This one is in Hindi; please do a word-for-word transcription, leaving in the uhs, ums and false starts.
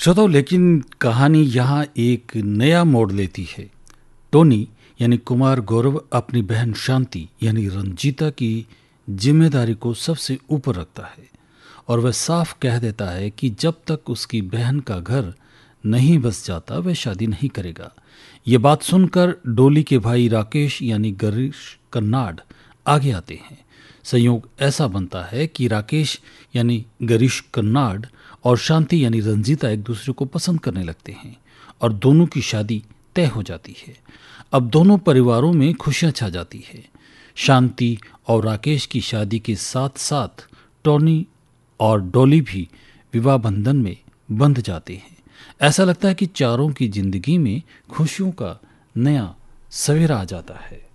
श्रोताओ, लेकिन कहानी यहाँ एक नया मोड़ लेती है। टोनी यानी कुमार गौरव अपनी बहन शांति यानी रंजीता की जिम्मेदारी को सबसे ऊपर रखता है और वह साफ कह देता है कि जब तक उसकी बहन का घर नहीं बस जाता वह शादी नहीं करेगा। ये बात सुनकर डोली के भाई राकेश यानी गिरीश कर्नाड आगे आते हैं। संयोग ऐसा बनता है कि राकेश यानी गिरीश कर्नाड और शांति यानी रंजीता एक दूसरे को पसंद करने लगते हैं और दोनों की शादी तय हो जाती है। अब दोनों परिवारों में खुशियां छा जाती है। शांति और राकेश की शादी के साथ साथ टोनी और डॉली भी विवाह बंधन में बंध जाते हैं। ऐसा लगता है कि चारों की जिंदगी में खुशियों का नया सवेरा आ जाता है।